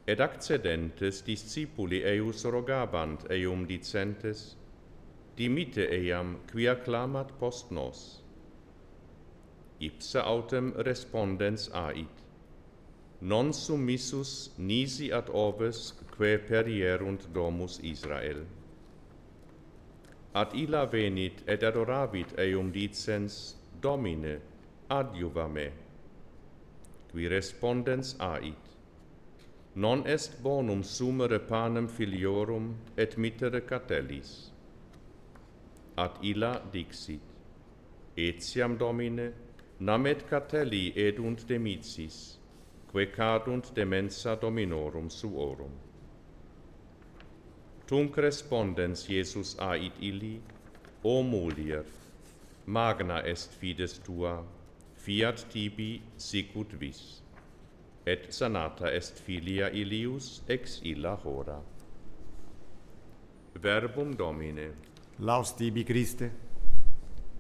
Et accedentes discipuli eius rogabant eum dicentes, dimite eiam quia clamat post nos. Ipsa autem respondens ait, non summissus nisi ad oves quae perierunt domus Israel. Ad illa venit et adoravit eum dicens, Domine, adjuva me. Qui respondens ait, non est bonum sumere panem filiorum et mittere catellis. Ad illa dixit, etiam Domine, nam et catelli edunt demicis, quae cadunt de mensa dominorum suorum. Tunc respondens Iesus ait illi, O mulier, magna est fides tua, fiat tibi sicut vis. Et sanata est filia illius ex illa hora. Verbum Domine. Laus tibi Christe.